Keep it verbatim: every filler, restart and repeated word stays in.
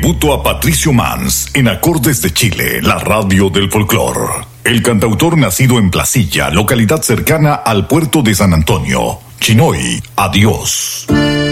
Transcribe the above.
tributo a Patricio Mans en Acordes de Chile, la radio del folclor. El cantautor nacido en Placilla, localidad cercana al puerto de San Antonio. Chinoy, adiós.